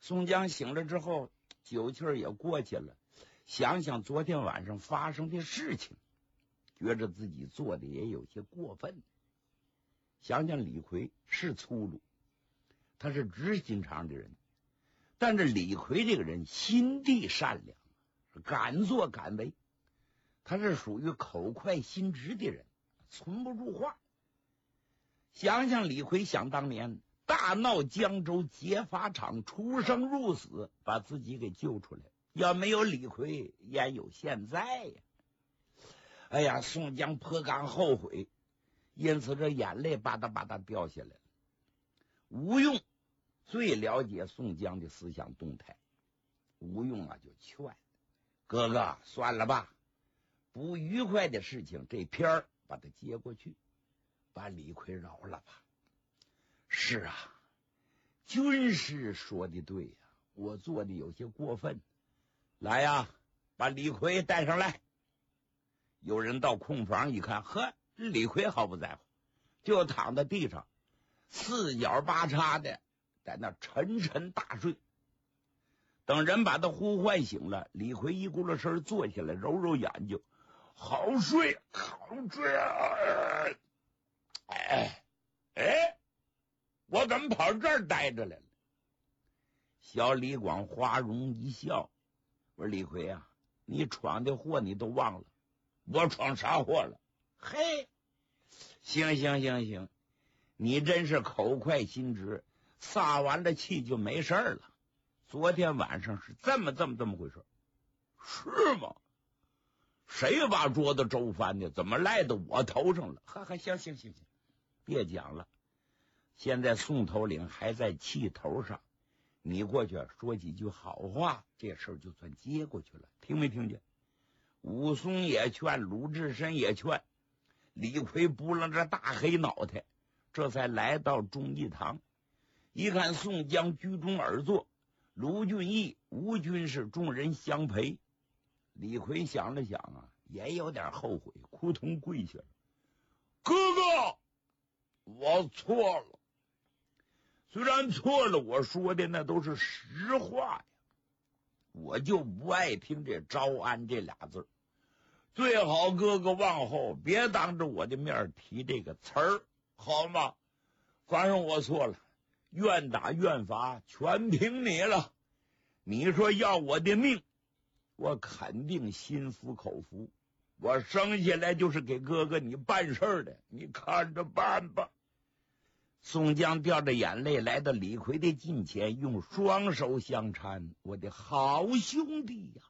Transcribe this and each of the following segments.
宋江醒了之后，酒气儿也过去了，想想昨天晚上发生的事情，觉着自己做的也有些过分。想想李逵是粗鲁，他是直心肠的人，但是李逵这个人心地善良，敢作敢为，他是属于口快心直的人，存不住话。想想李逵想当年大闹江州劫法场，出生入死，把自己给救出来，要没有李逵焉有现在呀？哎呀，宋江颇感后悔，因此这眼泪吧嗒吧嗒掉下来了。吴用最了解宋江的思想动态，吴用就劝哥哥算了吧，不愉快的事情这篇儿把它接过去，把李逵饶了吧。是啊，军师说的对呀，我做的有些过分。来呀，把李逵带上来。有人到空房一看，呵，李逵毫不在乎，就躺在地上，四脚八叉的在那沉沉大睡。等人把他呼唤醒了，李逵一咕噜身坐起来，揉揉眼睛，好睡好睡啊！我怎么跑这儿待着来了？小李广花容一笑，我说李逵啊，你闯的祸你都忘了，我闯啥祸了？嘿，行，你真是口快心直，撒完了气就没事了。昨天晚上是这么回事。是吗？谁把桌子周翻的？怎么赖到我头上了？行，别讲了。现在宋头领还在气头上，你过去说几句好话，这事儿就算接过去了。听没听见？武松也劝，鲁智深也劝，李逵拨楞着大黑脑袋，这才来到忠义堂。一看宋江居中而坐，卢俊义、吴军是众人相陪。李逵想了想也有点后悔，扑通跪下了。哥哥，我错了。虽然错了，我说的那都是实话呀。我就不爱听这招安这俩字，最好哥哥往后别当着我的面提这个词儿，好吗？反正我错了，愿打愿罚全凭你了。你说要我的命，我肯定心服口服，我生下来就是给哥哥你办事的，你看着办吧。宋江掉着眼泪来到李逵的近前，用双手相搀，我的好兄弟呀，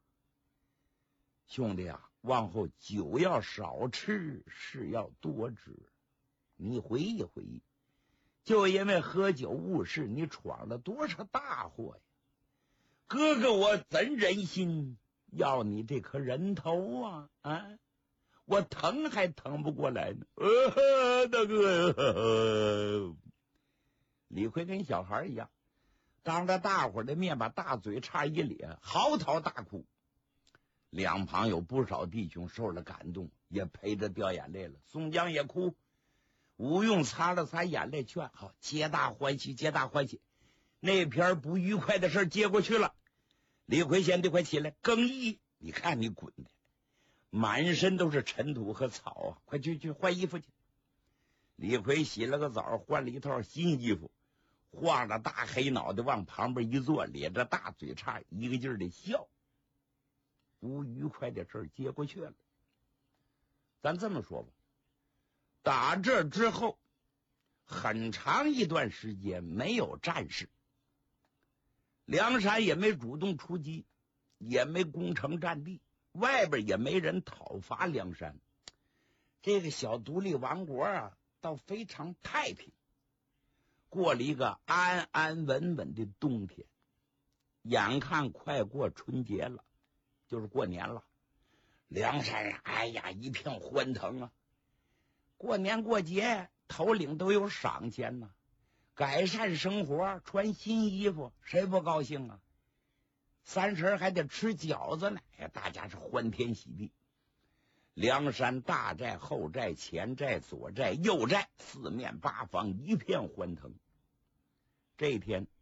兄弟啊，往后酒要少吃，事要多知。你回忆回忆，就因为喝酒误事，你闯了多少大祸呀？哥哥我怎忍心要你这颗人头啊？我疼还疼不过来呢。大哥，李逵跟小孩一样，当着大伙的面把大嘴叉一咧，嚎啕大哭。两旁有不少弟兄受了感动，也陪着掉眼泪了。宋江也哭，吴用擦了擦眼泪，劝好，皆大欢喜，那篇不愉快的事接过去了。李逵先得快起来更衣，你看你滚的满身都是尘土和草快去换衣服去。李逵洗了个澡，换了一套新衣服，晃着大黑脑袋往旁边一坐，咧着大嘴叉，一个劲儿的笑。不愉快的事接过去了。咱这么说吧，打这之后很长一段时间没有战事，梁山也没主动出击，也没攻城占地，外边也没人讨伐梁山，这个小独立王国倒非常太平，过了一个安安稳稳的冬天。眼看快过春节了，就是过年了，梁山一片欢腾啊！过年过节头领都有赏钱改善生活，穿新衣服，谁不高兴啊？30还得吃饺子呢，大家是欢天喜地。梁山大寨、后寨、前寨、左寨、右寨，四面八方一片欢腾。这一天